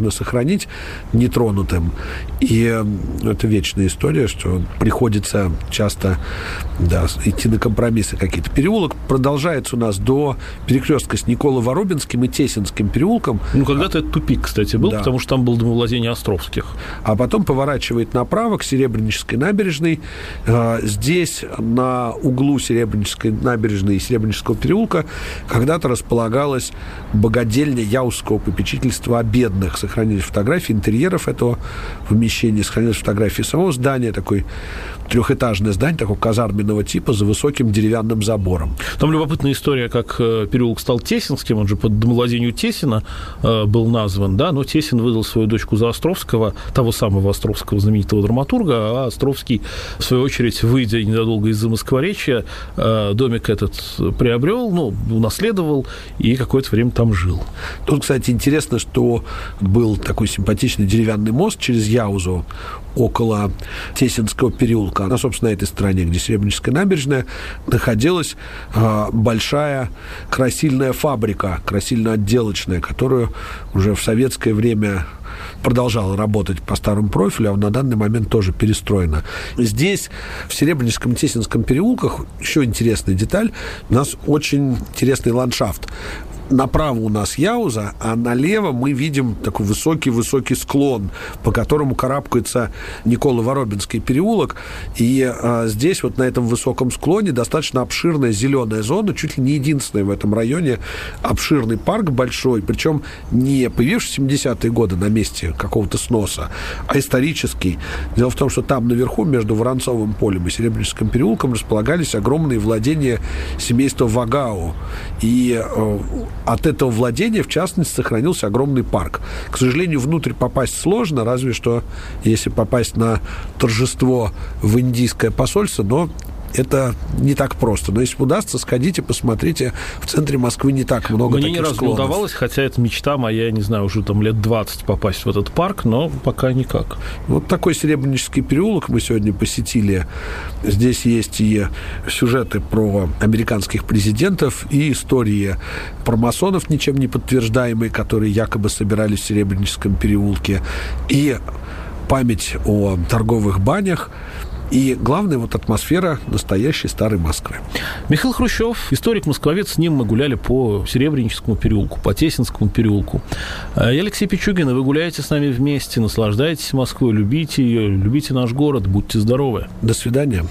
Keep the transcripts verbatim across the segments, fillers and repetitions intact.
нужно сохранить нетронутым. И это вечная история, что приходится часто да, идти на компромиссы какие-то. Переулок продолжается у нас до перекрестка с Николо-Воробинским и Тесинским переулком. Ну, когда-то это тупик, кстати, был, да. Потому что там было домовладение Островских. А потом поворачивает направо к Серебрянической набережной. Здесь, на углу Серебрянической набережной и Серебрянического переулка, когда-то располагалась богадельня Яузского попечительства о бедных. Сохранились фотографии интерьеров этого помещения, сохранились фотографии самого здания, такой трехэтажное здание, такого казарменного типа, за высоким деревянным забором. Там любопытная история, как переулок стал Тесинским, он же по домовладению Тесина был назван, да, но Тесин выдал свою дочку за Островского, того самого Островского знаменитого драматурга, а Островский, в свою очередь, выйдя незадолго из Замоскворечья, домик этот приобрел, ну, унаследовал и какое-то время там жил. Тут, кстати, интересно, что был такой симпатичный деревянный мост через Яузу около Тесинского переулка. На, собственно, этой стороне, где Серебряническая набережная, находилась э, большая красильная фабрика, красильно-отделочная, которую уже в советское время продолжала работать по старому профилю, а на данный момент тоже перестроена. Здесь, в Серебряническом и Тесинском переулках, еще интересная деталь, у нас очень интересный ландшафт. Направо у нас Яуза, а налево мы видим такой высокий-высокий склон, по которому карабкается Николо-Воробинский переулок. И а, здесь, вот на этом высоком склоне, достаточно обширная зеленая зона, чуть ли не единственная в этом районе, обширный парк большой, причем не появившийся в семидесятые годы на месте какого-то сноса, а исторический. Дело в том, что там наверху, между Воронцовым полем и Серебряническим переулком, располагались огромные владения семейства Вагау. И от этого владения, в частности, сохранился огромный парк. К сожалению, внутрь попасть сложно, разве что если попасть на торжество в индийское посольство, но это не так просто. Но если удастся, сходите, посмотрите. В центре Москвы не так много Мне таких ни разу склонов. не удавалось, хотя это мечта моя, я не знаю, уже там лет двадцать попасть в этот парк, но пока никак. Вот такой Серебрянический переулок мы сегодня посетили. Здесь есть и сюжеты про американских президентов, и истории про масонов, ничем не подтверждаемые, которые якобы собирались в Серебряническом переулке, и память о торговых банях. И главное, вот атмосфера настоящей старой Москвы. Михаил Хрущев, историк-москвовед, с ним мы гуляли по Серебряническому переулку, по Тесинскому переулку. Я Алексей Пичугин, и вы гуляете с нами вместе, наслаждайтесь Москвой, любите ее, любите наш город, будьте здоровы. До свидания.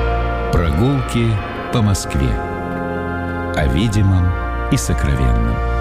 Прогулки по Москве. О видимом и сокровенном.